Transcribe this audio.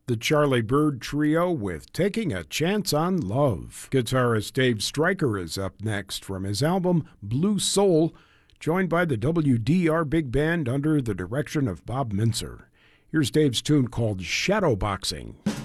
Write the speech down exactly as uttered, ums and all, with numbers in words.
The Charlie Byrd Trio with Taking a Chance on Love. Guitarist Dave Stryker is up next from his album Blue Soul, joined by the W D R Big Band under the direction of Bob Mintzer. Here's Dave's tune called Shadowboxing.